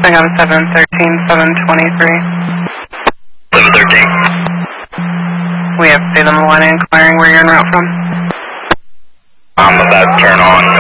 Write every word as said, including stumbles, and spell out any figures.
Sangam seven thirteen, seven twenty-three. seven thirteen. We have Salem one inquiring where you're en route from. I'm about to turn on